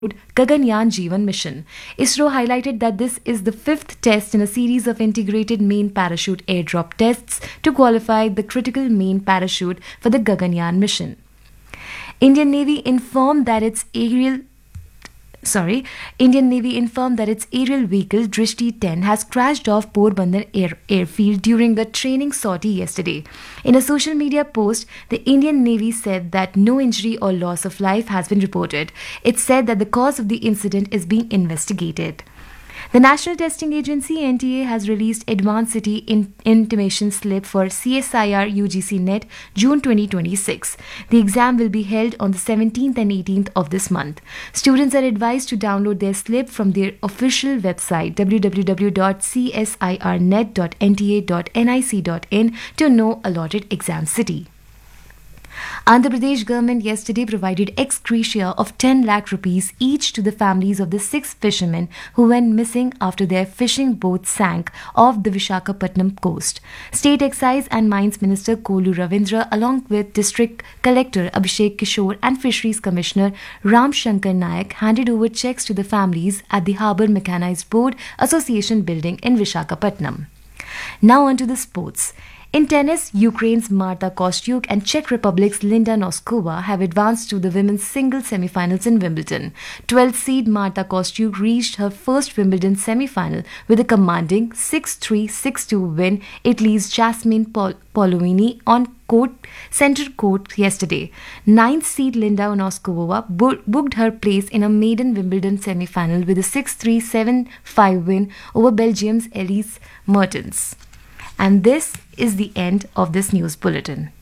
Gaganyaan Jeevan mission. ISRO highlighted that this is the fifth test in a series of integrated main parachute airdrop tests to qualify the critical main parachute for the Gaganyaan mission. Indian Navy informed that its aerial Indian Navy informed that its aerial vehicle Drishti 10 has crashed off Porbandar airfield during a training sortie yesterday. In a social media post, the Indian Navy said that no injury or loss of life has been reported. It said that the cause of the incident is being investigated. The National Testing Agency (NTA) has released Advanced City Intimation Slip for CSIR UGC NET June 2026. The exam will be held on the 17th and 18th of this month. Students are advised to download their slip from their official website www.csirnet.nta.nic.in to know allotted exam city. Andhra Pradesh government yesterday provided ex gratia of 10 lakh rupees each to the families of the 6 fishermen who went missing after their fishing boat sank off the Vishakhapatnam coast. State Excise and Mines Minister Kolu Ravindra, along with District Collector Abhishek Kishore and Fisheries Commissioner Ram Shankar Nayak, handed over checks to the families at the Harbour Mechanized Board Association building in Vishakhapatnam. Now on to the sports. In tennis, Ukraine's Marta Kostyuk and Czech Republic's Linda Noskova have advanced to the women's singles semi-finals in Wimbledon. 12th seed Marta Kostyuk reached her first Wimbledon semi-final with a commanding 6-3, 6-2 win Italy's Jasmine Pollini on center court yesterday. 9th seed Linda Noskova booked her place in a maiden Wimbledon semi-final with a 6-3, 7-5 win over Belgium's Elise Mertens. And this is the end of this news bulletin.